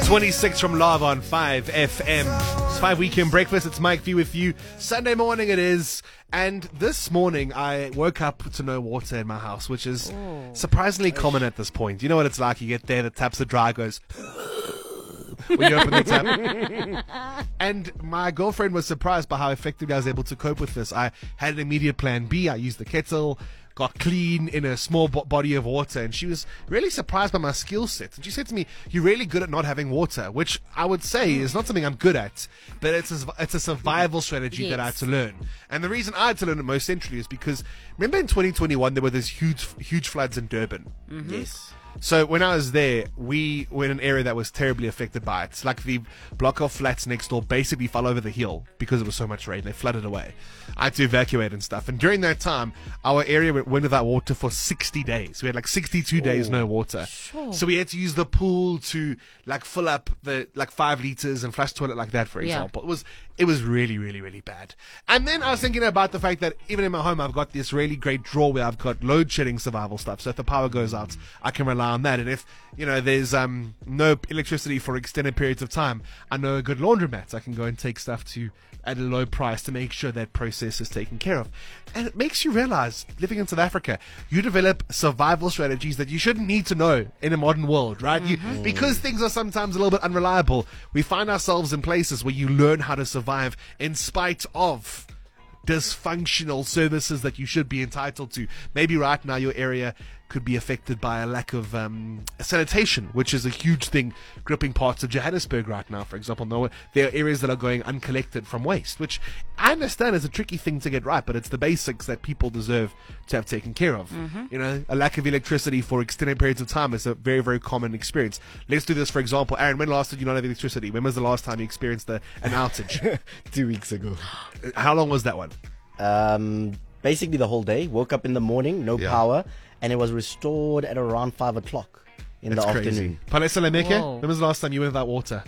26 from Lava on 5 FM. It's 5 Weekend Breakfast. It's Mike V with you. Sunday morning it is. And this morning I woke up to no water in my house, which is surprisingly common at this point. You know what it's like? You get there, the tap's the dry, goes when you open the tap. And my girlfriend was surprised by how effectively I was able to cope with this. I had an immediate plan B. I used the kettle, got clean in a small body of water, and she was really surprised by my skill set. And she said to me, "You're really good at not having water," which I would say is not something I'm good at, but it's a survival strategy that I had to learn. And the reason I had to learn it most centrally is because, remember in 2021 there were those huge floods in Durban? Yes. So when I was there, we were in an area that was terribly affected by it. It's like the block of flats next door basically fell over the hill because it was so much rain. They flooded away. I had to evacuate and stuff. And during that time, our area went without water for 60 days. We had like 62 days no water. Sure. So we had to use the pool to like fill up the 5 liters and flush toilet like that, for example. It was really, really, really bad. And then I was thinking about the fact that even in my home, I've got this really great drawer where I've got load shedding survival stuff. So if the power goes out, I can rely on that. And if, there's no electricity for extended periods of time, I know a good laundromat. I can go and take stuff to at a low price to make sure that process is taken care of. And it makes you realize, living in South Africa, you develop survival strategies that you shouldn't need to know in a modern world, right? Because things are sometimes a little bit unreliable, we find ourselves in places where you learn how to survive in spite of dysfunctional services that you should be entitled to. Maybe right now your area could be affected by a lack of sanitation, which is a huge thing gripping parts of Johannesburg right now, for example. There are areas that are going uncollected from waste, which I understand is a tricky thing to get right, but it's the basics that people deserve to have taken care of. A lack of electricity for extended periods of time is a very, very common experience. Let's do this, for example. Aaron, when last did you not have electricity? When was the last time you experienced an outage? 2 weeks ago. How long was that one? Basically the whole day. Woke up in the morning, no power, and it was restored at around 5 o'clock in the afternoon. Palesa Lemeke, Whoa. when was the last time you went without water?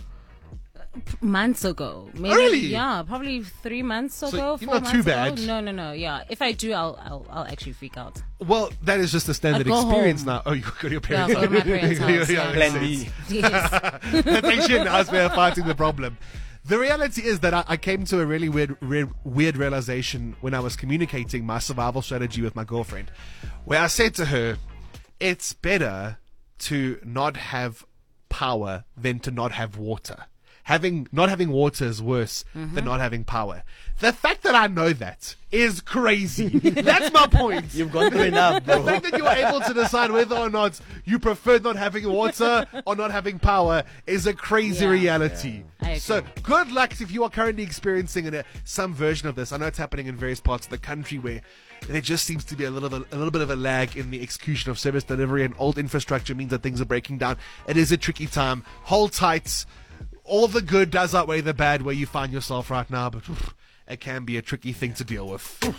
Months ago. Maybe, Really? Yeah, probably 3 months ago. you're 4 not too months ago. bad. No. Yeah, if I do, I'll actually freak out. Well, that is just a standard I'll go experience home. now. Oh, you go to your Yeah, parents' go to my parents' house. Yeah. Plan B. Yes. That's actually a nice way of fighting the problem. The reality is that I came to a really weird realization when I was communicating my survival strategy with my girlfriend, where I said to her, it's better to not have power than to not have water. Not having water is worse than not having power. The fact that I know that is crazy. That's my point. You've gone through enough, The bro. fact that you're able to decide whether or not you prefer not having water or not having power is a crazy Yeah. reality. I agree. So good luck if you are currently experiencing some version of this. I know it's happening in various parts of the country where there just seems to be a little bit of a lag in the execution of service delivery, and old infrastructure means that things are breaking down. It is a tricky time. Hold tight. All the good does outweigh the bad where you find yourself right now, but it can be a tricky thing to deal with.